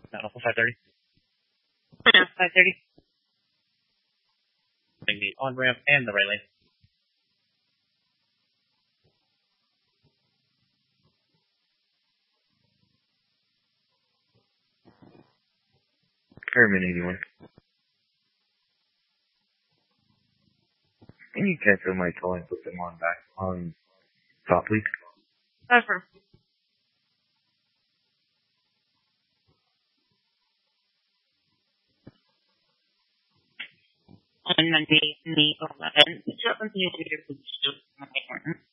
Not for 5:30. Yeah, 5:30. The on ramp and the right lane. Airman 81. Can you cancel my toll and put them on back on top, please? Over. On Monday, May 11th. So continue to your position.